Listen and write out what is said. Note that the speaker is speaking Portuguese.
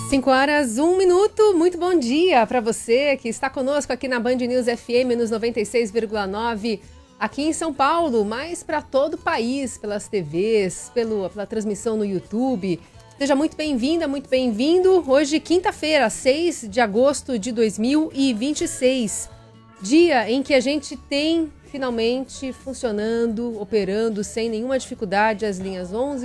5 horas, 1 minuto. Muito bom dia para você que está conosco aqui na Band News FM nos 96,9 aqui em São Paulo, mas para todo o país, pelas TVs, pela transmissão no YouTube. Seja muito bem-vinda, muito bem-vindo. Hoje, quinta-feira, 6 de agosto de 2026. Dia em que a gente tem finalmente funcionando, operando sem nenhuma dificuldade as linhas 11,